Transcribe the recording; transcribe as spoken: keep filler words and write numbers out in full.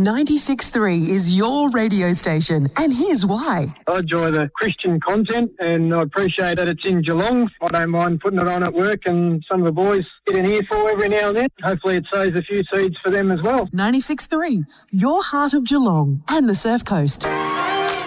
ninety-six point three is your radio station, and here's why. I enjoy the Christian content, and I appreciate that it's in Geelong. I don't mind putting it on at work, and some of the boys get an earful every now and then. Hopefully it sows a few seeds for them as well. ninety-six point three, your heart of Geelong and the Surf Coast.